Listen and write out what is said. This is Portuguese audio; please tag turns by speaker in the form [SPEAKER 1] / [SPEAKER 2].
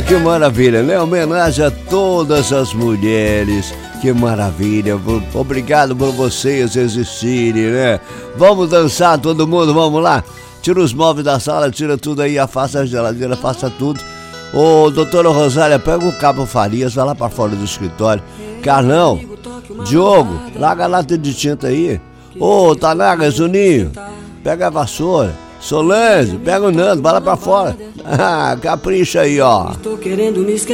[SPEAKER 1] Que maravilha, né? Homenagem a todas as mulheres. Que maravilha. Obrigado por vocês existirem, né? Vamos dançar todo mundo, vamos lá. Tira os móveis da sala, tira tudo aí, afasta a geladeira, afasta tudo. Ô, doutora Rosália, pega o cabo Farias, vai lá pra fora do escritório. Carlão, Diogo, larga a lata de tinta aí. Ô, Tanaga, Zuninho, pega a vassoura. Solange, pega o Nando, vai lá pra fora. Capricha aí, ó.